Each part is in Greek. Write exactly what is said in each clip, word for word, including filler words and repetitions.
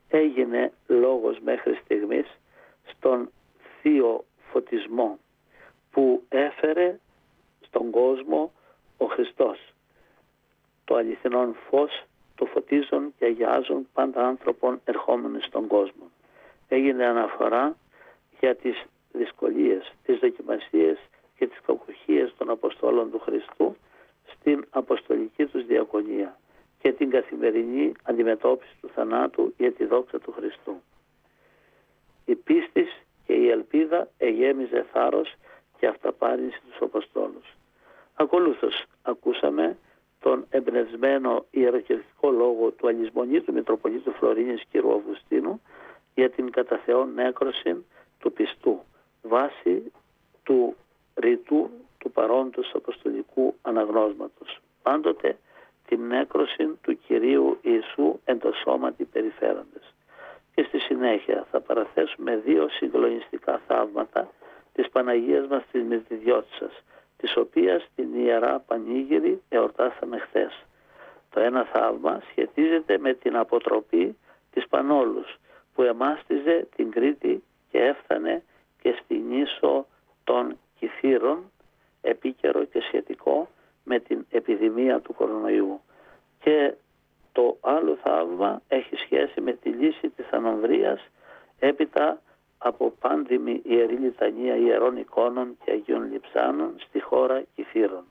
έγινε λόγος μέχρι στιγμής στον θείο φωτισμό που έφερε στον κόσμο ο Χριστός. Το αληθινόν φως το φωτίζουν και αγιάζουν πάντα άνθρωπον ερχόμενοι στον κόσμο. Έγινε αναφορά για τις δυσκολίες, τις δοκιμασίες και τις κακουχίες των Αποστόλων του Χριστού στην αποστολική τους διακονία και την καθημερινή αντιμετώπιση του θανάτου για τη δόξα του Χριστού. Η πίστη και η ελπίδα εγέμιζε θάρρος και αυταπάρνηση τους Αποστόλους. Ακολούθως ακούσαμε τον εμπνευσμένο ιεροκηρυκτικό λόγο του αλυσμονήτου Μητροπολίτου Φλωρίνης κ. Αυγουστίνου για την κατά Θεόν νέκρωση του πιστού βάσει του ρητού του παρόντος αποστολικού αναγνώσματος. Πάντοτε την νέκρωση του Κυρίου Ιησού εν το σώματι περιφέροντες. Και στη συνέχεια θα παραθέσουμε δύο συγκλονιστικά θαύματα της Παναγίας μας της Μυθιδιώτισσας, της οποίας την Ιερά Πανήγυρη εορτάσαμε χθες. Το ένα θαύμα σχετίζεται με την αποτροπή της Πανόλους που εμάστιζε την Κρήτη και έφτανε και στη νήσο των Κυθύρων, επίκαιρο και σχετικό με την επιδημία του κορονοϊού. Και το άλλο θαύμα έχει σχέση με τη λύση της ανομβρίας έπειτα από πάντιμη ιερή λιτανία ιερών εικόνων και Αγίων Λειψάνων στη χώρα Κυθύρων.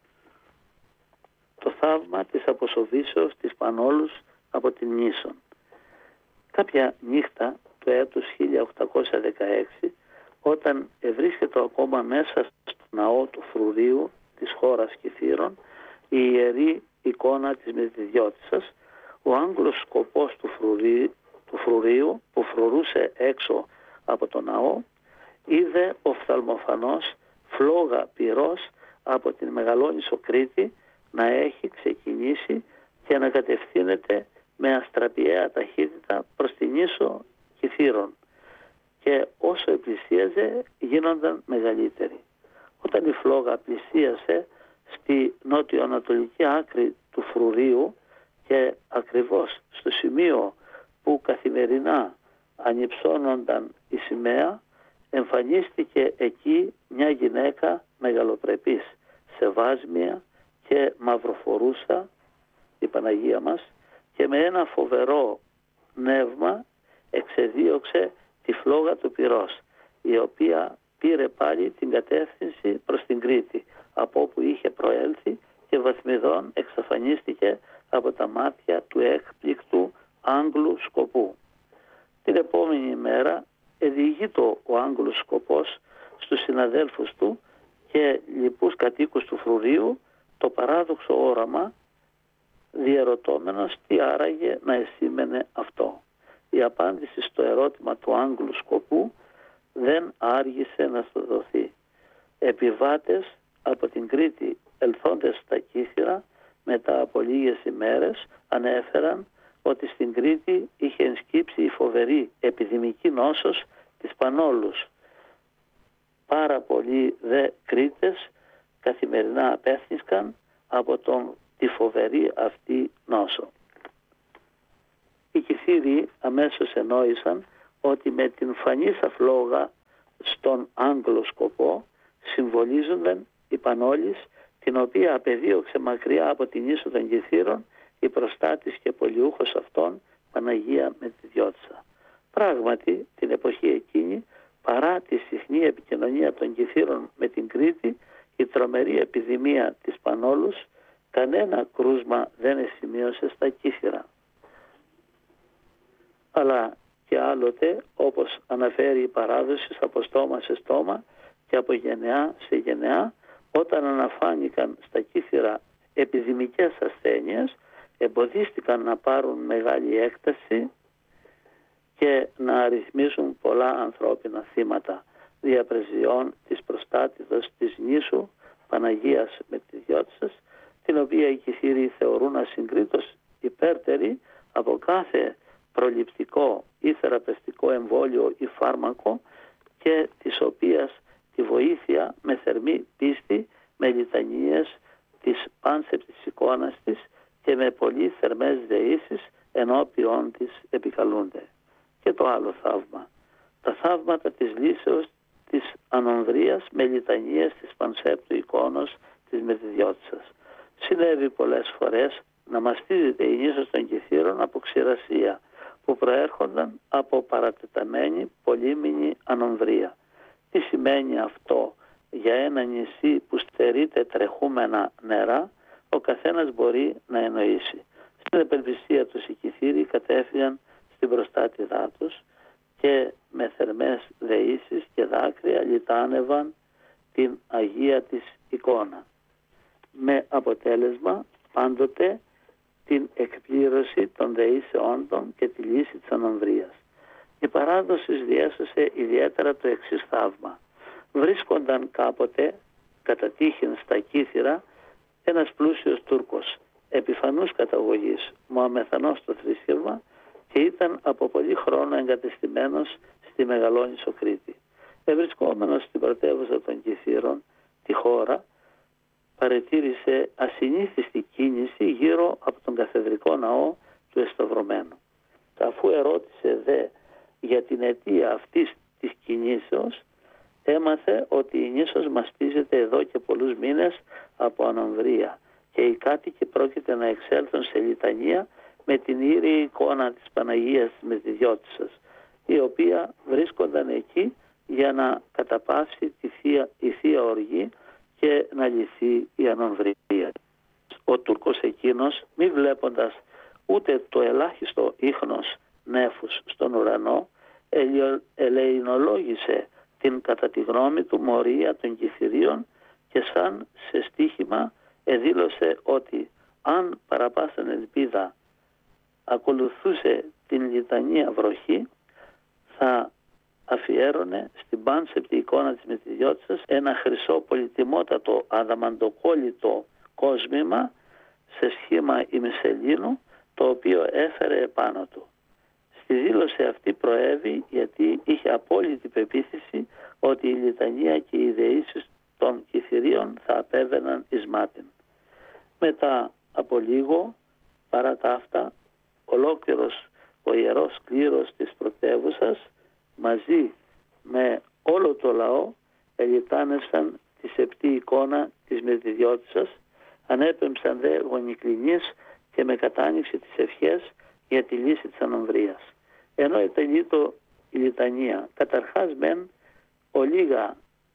Το θαύμα της αποσοβήσεως της Πανόλους από την Νήσον. Κάποια νύχτα του έτους χίλια οκτακόσια δεκαέξι, όταν ευρίσκεται ακόμα μέσα στο ναό του Φρουρίου της χώρας Κυθύρων η ιερή εικόνα της Μυθιδιώτισσας, ο Άγγλος σκοπός του Φρουρίου, του Φρουρίου που φρουρούσε έξω από το ναό, είδε οφθαλμοφανώς φλόγα πυρός από την Μεγαλόνισσο Κρήτη να έχει ξεκινήσει και να κατευθύνεται με αστραπιαία ταχύτητα προς την νήσο Κυθύρων και όσο πλησίαζε γίνονταν μεγαλύτερη. Όταν η φλόγα πλησίασε στη νότιο-ανατολική άκρη του Φρουρίου και ακριβώς στο σημείο που καθημερινά ανυψώνονταν η σημαία, εμφανίστηκε εκεί μια γυναίκα μεγαλοπρεπής, σε βάσμια και μαυροφορούσα, η Παναγία μας, και με ένα φοβερό νεύμα εξεδίωξε τη φλόγα του πυρός, η οποία πήρε πάλι την κατεύθυνση προς την Κρήτη, από όπου είχε προέλθει και βαθμιδών εξαφανίστηκε από τα μάτια του έκπληκτου Άγγλου σκοπού. Την επόμενη μέρα εδιηγείτο ο Άγγλος σκοπός στους συναδέλφους του και λοιπούς κατοίκους του Φρουρίου το παράδοξο όραμα, διερωτώμενος τι άραγε να εσήμενε αυτό. Η απάντηση στο ερώτημα του Άγγλου σκοπού δεν άργησε να στο δοθεί. Επιβάτες από την Κρήτη ελθόντες στα Κύθυρα μετά από λίγες ημέρες ανέφεραν ότι στην Κρήτη είχε ενσκύψει η φοβερή επιδημική νόσος της Πανόλους. Πάρα πολλοί δε Κρήτες καθημερινά απέθνησκαν από τον, τη φοβερή αυτή νόσο. Οι Κυθύριοι αμέσως ενόησαν ότι με την φανίσα φλόγα στον Άγγλο σκοπό συμβολίζονταν η Πανόλης, την οποία απεδίωξε μακριά από την ίσο των Κυθύρων η προστάτης και πολιούχος αυτών Παναγία Μυθιδιώτισσα. Πράγματι την εποχή εκείνη, παρά τη συχνή επικοινωνία των Κυθύρων με την Κρήτη, η τρομερή επιδημία της Πανόλους κανένα κρούσμα δεν εσημείωσε στα Κύθυρα. Αλλά και άλλοτε, όπως αναφέρει η παράδοση από στόμα σε στόμα και από γενεά σε γενεά, όταν αναφάνηκαν στα Κύθυρα επιδημικές ασθένειες, εμποδίστηκαν να πάρουν μεγάλη έκταση και να αριθμίσουν πολλά ανθρώπινα θύματα διαπρεσιών της προστάτηδος της νήσου Παναγίας Μυθιδιώτισσας, την οποία οι Κυθύριοι θεωρούν ασυγκρίτως υπέρτερη από κάθε προληπτικό ή θεραπευτικό εμβόλιο ή φάρμακο και της οποίας τη βοήθεια με θερμή πίστη, με λιτανίες της πάνσεπτης εικόνας της και με πολύ θερμές δεήσεις ενώπιον της επικαλούνται. Και το άλλο θαύμα, τα θαύματα της λύσεως της Ανονδρίας με λιτανίες της Πανσέπτου εικόνος της Μεθυδιώτισσας. Συνέβη πολλές φορές να μαστίζεται η νήσος των Κιθήρων από ξηρασία που προέρχονταν από παρατεταμένη πολύμηνη Ανονδρία. Τι σημαίνει αυτό για ένα νησί που στερείται τρεχούμενα νερά, ο καθένας μπορεί να εννοήσει. Στην απελπισία τους οι Κιθήροι κατέφυγαν στην προστάτηδά τους και με θερμές δεήσεις και δάκρυα λιτάνευαν την Αγία της εικόνα, με αποτέλεσμα πάντοτε την εκπλήρωση των δεήσεών των και τη λύση της Ανονδρίας. Η παράδοση διέσωσε ιδιαίτερα το εξής θαύμα. Βρίσκονταν κάποτε κατά τύχην στα Κύθυρα ένας πλούσιος Τούρκος, επιφανούς καταγωγής, μοαμεθανός στο θρήσκευμα, και ήταν από πολύ χρόνο εγκατεστημένος στη Μεγαλόνισσο Κρήτη. Ευρισκόμενος στην πρωτεύουσα των Κιθήρων, τη χώρα, παρετήρησε ασυνήθιστη κίνηση γύρω από τον καθεδρικό ναό του Εσταυρωμένου. Αφού ερώτησε δε για την αιτία αυτής της κινήσεως, έμαθε ότι η νήσος μαστίζεται εδώ και πολλούς μήνες από Ανονδρία και οι κάτοικοι πρόκειται να εξέλθουν σε λιτανία με την ήρη εικόνα της Παναγίας της Μεθυδιώτισσας, η οποία βρίσκονταν εκεί για να καταπαύσει τη θεία, η Θεία Οργή και να λυθεί η Ανονδρία. Ο Τούρκος εκείνος, μη βλέποντας ούτε το ελάχιστο ίχνος νέφους στον ουρανό, ελεηνολόγησε την κατά τη γνώμη του μορία των Κιθυρίων και σαν σε στοίχημα εδήλωσε ότι αν παραπάσαν ελπίδα ακολουθούσε την λιτανία βροχή, θα αφιέρωνε στην πάνσεπτη εικόνα της Μεθυδιώτισσας ένα χρυσό πολυτιμότατο αδαμαντοκόλλητο κόσμημα σε σχήμα ημισελήνου, το οποίο έφερε επάνω του. Στη δήλωση αυτή προέβη γιατί είχε απόλυτη πεποίθηση ότι η λιτανία και οι δεήσεις των Κιθυρίων θα απέβαιναν εις μάτιν. Μετά από λίγο, παρά τα αυτά, ολόκληρος ο ιερός κλήρος της πρωτεύουσας μαζί με όλο το λαό ελιτάνευσαν τη σεπτή εικόνα της Μεθυδιώτισσας, ανέπεμψαν δε γονικλινής και με κατάνοιξη τις ευχές για τη λύση της Ανονδρίας. Ενώ ετελείτο η λιτανία, καταρχάς μεν ολίγα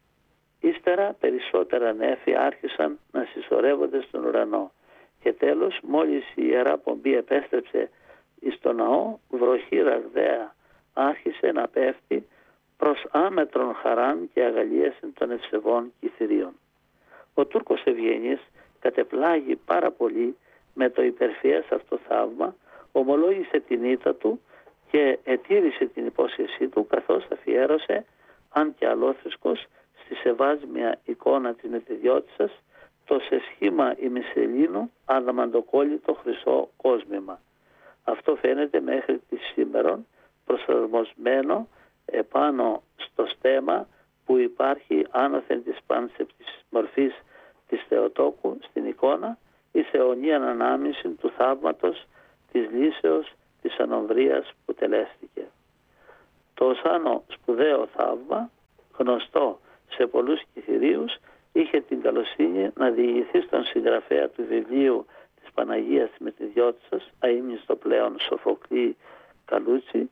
ύστερα περισσότερα νέφη άρχισαν να συσσωρεύονται στον ουρανό και τέλος μόλις η Ιερά Πομπή επέστρεψε εις το ναό, βροχή ραγδαία άρχισε να πέφτει προς άμετρον χαράν και αγαλίασιν των ευσεβών Κιθυρίων. Ο Τούρκος ευγενής κατεπλάγει πάρα πολύ με το υπερφυές αυτό θαύμα, ομολόγησε την ήττα του και ετήρησε την υπόσχεσή του, καθώς αφιέρωσε, αν και αλόθρησκος, στη σεβάσμια εικόνα της Μεθυδιώτισσας το σε σχήμα ημισελήνου αδαμαντοκόλλητο χρυσό κόσμημα. Αυτό φαίνεται μέχρι τη σήμερον προσαρμοσμένο επάνω στο στέμμα που υπάρχει άνωθεν της πάνσεπτης μορφής της Θεοτόκου στην εικόνα, η θεωνία ανάμνηση του θαύματος της λύσεως της Ανονδρίας που τελέστηκε. Το ως άνω σπουδαίο θαύμα, γνωστό σε πολλούς Κιθυρίους, είχε την καλοσύνη να διηγηθεί στον συγγραφέα του βιβλίου της Παναγίας της Μεθυδιώτισσας, αείμνηστο πλέον Σοφοκλή Καλούτσι,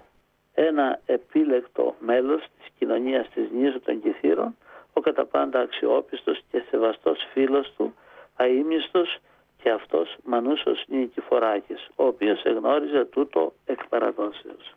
ένα επίλεκτο μέλος της κοινωνίας της νήσου των Κιθήρων, ο κατά πάντα αξιόπιστος και σεβαστός φίλος του, αείμνηστος και αυτός Μανούσος Νικηφοράκης, ο οποίος εγνώριζε τούτο εκ παραδόσεως.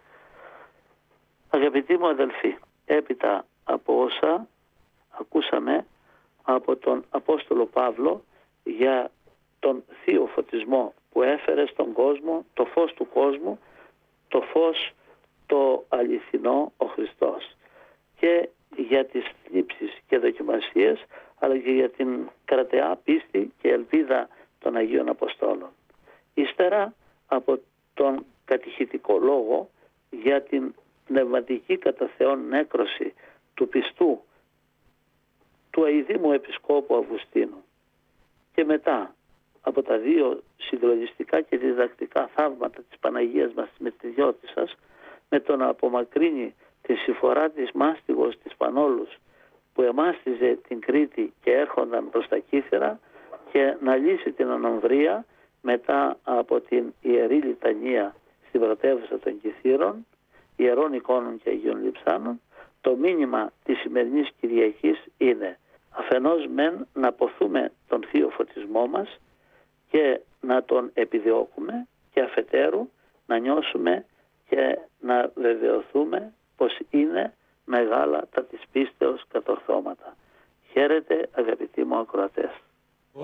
Αγαπητοί μου αδελφοί, έπειτα από όσα ακούσαμε από τον Απόστολο Παύλο για τον θείο φωτισμό που έφερε στον κόσμο το φως του κόσμου, το φως το αληθινό ο Χριστός, και για τις θλίψεις και δοκιμασίες, αλλά και για την κρατεά πίστη και ελπίδα των Αγίων Αποστόλων. Ύστερα από τον κατηχητικό λόγο για την πνευματική κατά Θεόν νέκρωση του πιστού του αηδήμου Επισκόπου Αυγουστίνου, και μετά από τα δύο συλλογιστικά και διδακτικά θαύματα της Παναγίας μας της Μυστηριώτισσας, με το να απομακρύνει τη συμφορά της μάστιγος της Πανόλους που εμάστιζε την Κρήτη και έρχονταν προς τα Κύθυρα, και να λύσει την ανομβρία μετά από την Ιερή Λιτανία στην πρωτεύουσα των Κιθύρων, Ιερών Εικόνων και Αγίων Λειψάνων. Το μήνυμα της σημερινής Κυριακής είναι αφενός μεν να ποθούμε τον Θείο Φωτισμό μας και να τον επιδιώκουμε, και αφετέρου να νιώσουμε και να βεβαιωθούμε πως είναι μεγάλα τα της πίστεως κατορθώματα. Χαίρετε αγαπητοί μου ακροατές.